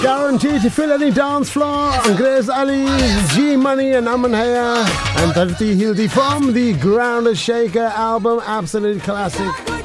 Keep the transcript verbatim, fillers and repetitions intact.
Guaranteed to fill any dance floor. Grace Ali, G Money and Aman Haya and Dharti Hildi from the Ground Shaker album. Absolute classic.